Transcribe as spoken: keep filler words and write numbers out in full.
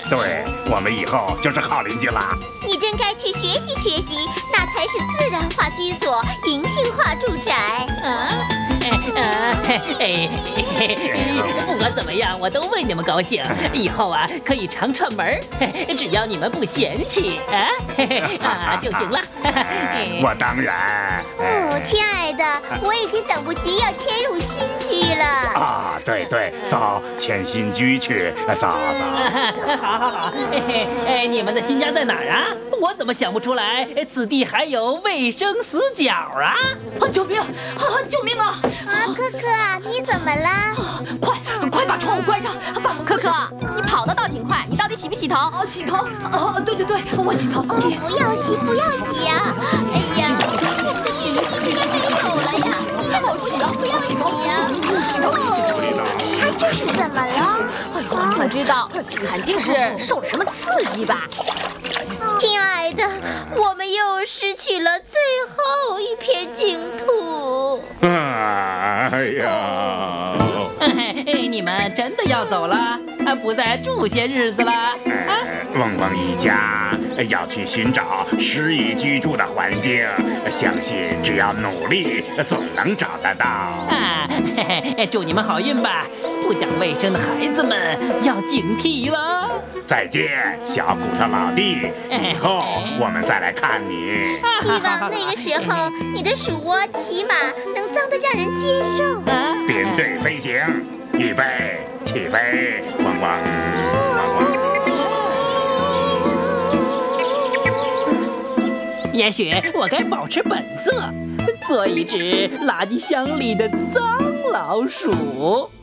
对，我们以后就是好邻居啦。 你真该去学习学习，那才是自然化居所，银杏化住宅。 啊，呃，嘿嘿嘿，不管怎么样，我都为你们高兴。以后啊，可以常串门，只要你们不嫌弃啊，嘿嘿啊就行了。 我当然。 哦，亲爱的，我已经等不及要迁入新居了。 啊，对对，走，迁新居去，走走。 好好好，嘿嘿，哎，你们的新家在哪儿啊？我怎么想不出来？此地还有卫生死角啊！ 啊，救命！啊，救命啊！ 啊，可可，你怎么啦？ 快快把窗户关上！把可可，你跑的倒挺快，你到底洗不洗头？ 啊，洗头！啊，对对对，我洗头。 哦，不要洗，不要洗呀！哎呀，我们的洗头洗洗洗洗头了呀！ 好洗啊！ 不要洗呀！ 洗头洗洗头！ 他这是怎么了？ 我知道，肯定是受了什么刺激吧。 亲爱的，我们又失去了最后一片净土。 哎呀！ 你们真的要走了？啊，不再住些日子了？啊， 汪汪一家要去寻找适宜居住的环境，相信只要努力，总能找得到。 啊，嘿嘿，祝你们好运吧！不讲卫生的孩子们要警惕了。 再见，小骨头老弟，以后我们再来看你。 希望那个时候你的鼠窝起码能脏得让人接受。 编队飞行，预备起飞，汪汪汪汪。 也许我该保持本色，做一只垃圾箱里的脏老鼠。